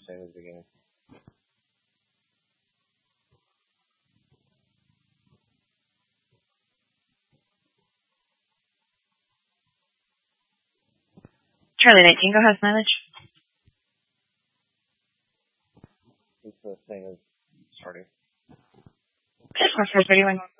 same as the beginning. Charlie 19, go ahead, mileage. It's the same as starting. Crossfire 31.